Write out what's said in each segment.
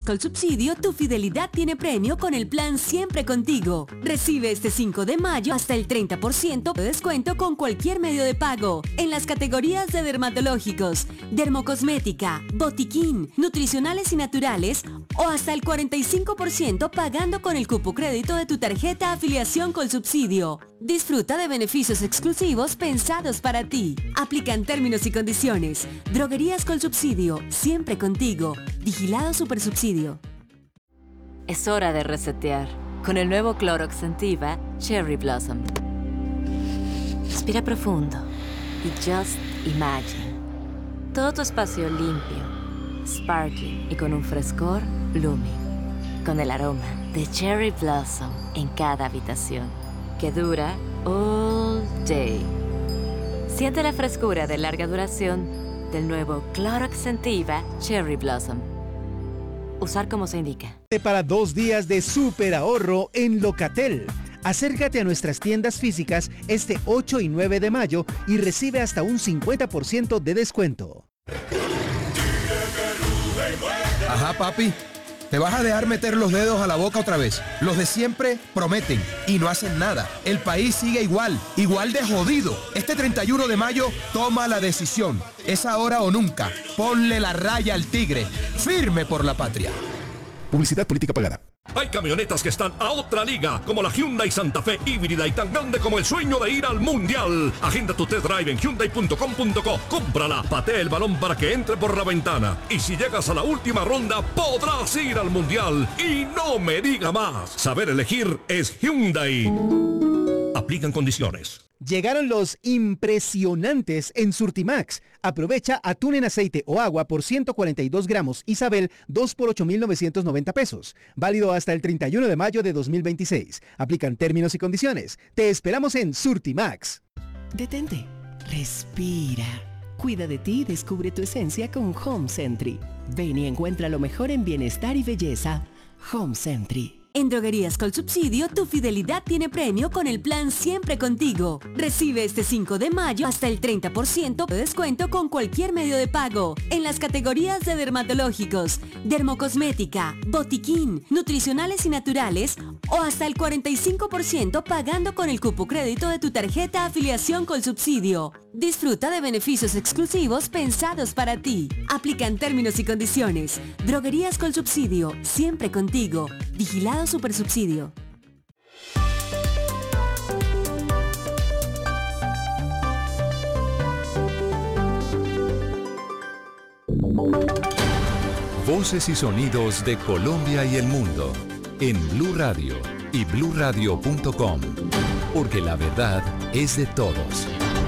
Colsubsidio, tu fidelidad tiene premio con el plan Siempre Contigo. Recibe este 5 de mayo hasta el 30% de descuento con cualquier medio de pago en las categorías de dermatológicos, dermocosmética, botiquín, nutricionales y naturales o hasta el 45% pagando con el cupo crédito de tu tarjeta Afiliación Colsubsidio. Disfruta de beneficios exclusivos pensados para ti. Aplican términos y condiciones. Droguerías Colsubsidio, siempre contigo. Vigilado Supersubsidio. Es hora de resetear con el nuevo Clorox Scentiva Cherry Blossom. Respira profundo y just imagine. Todo tu espacio limpio, sparkling y con un frescor blooming. Con el aroma de Cherry Blossom en cada habitación, que dura all day. Siente la frescura de larga duración del nuevo Clorox Scentiva Cherry Blossom. Usar como se indica. Para 2 días de súper ahorro en Locatel. Acércate a nuestras tiendas físicas este 8 y 9 de mayo y recibe hasta un 50% de descuento. Ajá, papi. ¿Te vas a dejar meter los dedos a la boca otra vez? Los de siempre prometen y no hacen nada. El país sigue igual de jodido. Este 31 de mayo toma la decisión. Es ahora o nunca. Ponle la raya al tigre. Firme por la patria. Publicidad política pagada. Hay camionetas que están a otra liga, como la Hyundai Santa Fe híbrida y tan grande como el sueño de ir al Mundial. Agenda tu test drive en Hyundai.com.co. Cómprala, patea el balón para que entre por la ventana. Y si llegas a la última ronda, podrás ir al Mundial. Y no me diga más. Saber elegir es Hyundai. Aplican condiciones. Llegaron los impresionantes en Surtimax. Aprovecha atún en aceite o agua por 142 gramos Isabel 2 por 8,990 pesos. Válido hasta el 31 de mayo de 2026. Aplican términos y condiciones. Te esperamos en Surtimax. Detente. Respira. Cuida de ti y descubre tu esencia con Home Sentry. Ven y encuentra lo mejor en bienestar y belleza. Home Sentry. En Droguerías Colsubsidio, tu fidelidad tiene premio con el plan Siempre Contigo. Recibe este 5 de mayo hasta el 30% de descuento con cualquier medio de pago en las categorías de dermatológicos, dermocosmética, botiquín, nutricionales y naturales o hasta el 45% pagando con el cupo crédito de tu tarjeta Afiliación Colsubsidio. Disfruta de beneficios exclusivos pensados para ti. Aplican términos y condiciones. Droguerías Colsubsidio, siempre contigo. Vigilado Supersubsidio. Voces y sonidos de Colombia y el mundo en Blue Radio y bluradio.com, porque la verdad es de todos.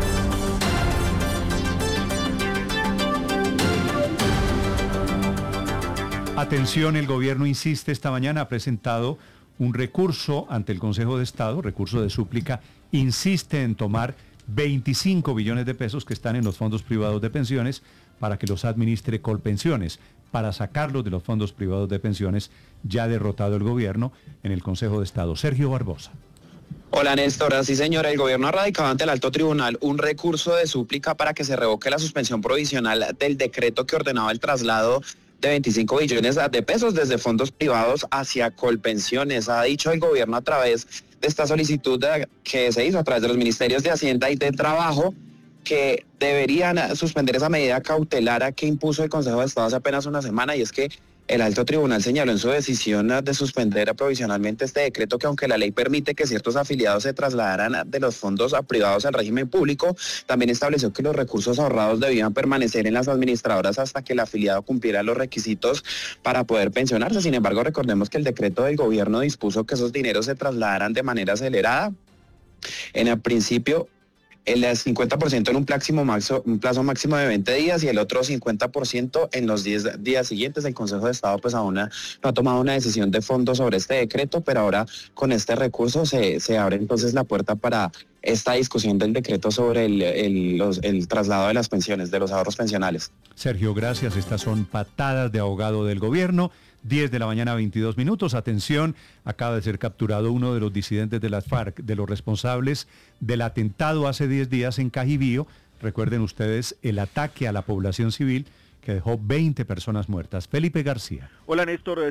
Atención, el gobierno insiste, esta mañana ha presentado un recurso ante el Consejo de Estado, recurso de súplica, insiste en tomar 25 billones de pesos que están en los fondos privados de pensiones para que los administre Colpensiones, para sacarlos de los fondos privados de pensiones, ya derrotado el gobierno en el Consejo de Estado. Sergio Barbosa. Hola Néstor, sí señora, el gobierno ha radicado ante el alto tribunal un recurso de súplica para que se revoque la suspensión provisional del decreto que ordenaba el traslado de 25 billones de pesos desde fondos privados hacia Colpensiones. Ha dicho el gobierno a través de esta solicitud que se hizo a través de los ministerios de Hacienda y de Trabajo que deberían suspender esa medida cautelar que impuso el Consejo de Estado hace apenas una semana, y es que el alto tribunal señaló en su decisión de suspender provisionalmente este decreto que, aunque la ley permite que ciertos afiliados se trasladaran de los fondos privados al régimen público, también estableció que los recursos ahorrados debían permanecer en las administradoras hasta que el afiliado cumpliera los requisitos para poder pensionarse. Sin embargo, recordemos que el decreto del gobierno dispuso que esos dineros se trasladaran de manera acelerada. En el principio, el 50% en un plazo máximo de 20 días y el otro 50% en los 10 días siguientes. El Consejo de Estado pues aún no ha tomado una decisión de fondo sobre este decreto, pero ahora con este recurso se abre entonces la puerta para esta discusión del decreto sobre el traslado de las pensiones, de los ahorros pensionales. Sergio, gracias. Estas son patadas de ahogado del gobierno. 10 de la mañana, 22 minutos. Atención, acaba de ser capturado uno de los disidentes de las FARC, de los responsables del atentado hace 10 días en Cajibío. Recuerden ustedes el ataque a la población civil que dejó 20 personas muertas. Felipe García. Hola Néstor,